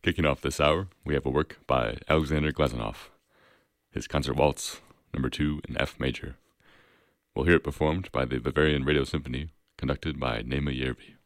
Kicking off this hour, we have a work by Alexander Glazunov, his Concert Waltz, number 2 in F major. We'll hear it performed by the Bavarian Radio Symphony, conducted by Nema Järvi.